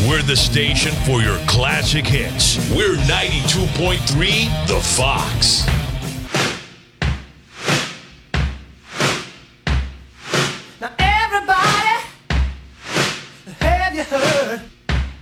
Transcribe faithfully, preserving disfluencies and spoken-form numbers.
We're the station for your classic hits. We're ninety-two point three The Fox.